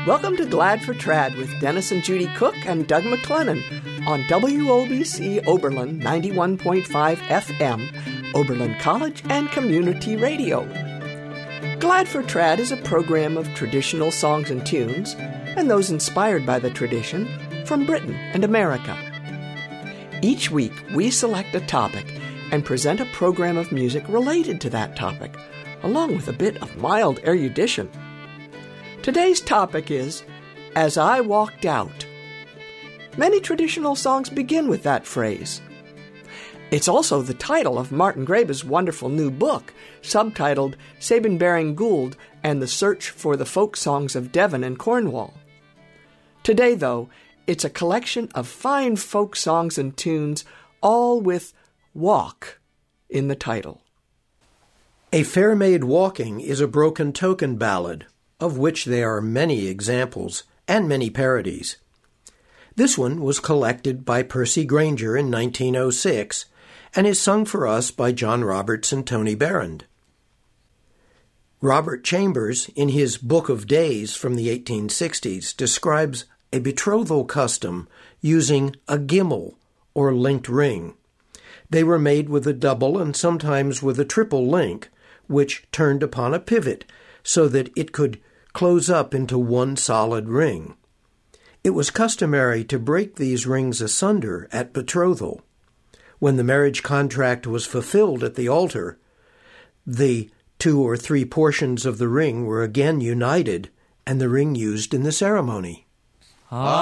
Welcome to Glad for Trad with Dennis and Judy Cook and Doug McLennan on WOBC Oberlin 91.5 FM, Oberlin College and Community Radio. Glad for Trad is a program of traditional songs and tunes, and those inspired by the tradition, from Britain and America. Each week, we select a topic and present a program of music related to that topic, along with a bit of mild erudition. Today's topic is, As I Walked Out. Many traditional songs begin with that phrase. It's also the title of Martin Graebe's wonderful new book, subtitled Sabin Baring Gould and the Search for the Folk Songs of Devon and Cornwall. Today, though, it's a collection of fine folk songs and tunes, all with walk in the title. A Fair Maid Walking is a broken token ballad, of which there are many examples and many parodies. This one was collected by Percy Grainger in 1906 and is sung for us by John Roberts and Tony Behrend. Robert Chambers, in his Book of Days from the 1860s, describes a betrothal custom using a gimmal, or linked ring. They were made with a double and sometimes with a triple link, which turned upon a pivot so that it could close up into one solid ring. It was customary to break these rings asunder at betrothal. When the marriage contract was fulfilled at the altar, the 2 or 3 portions of the ring were again united and the ring used in the ceremony.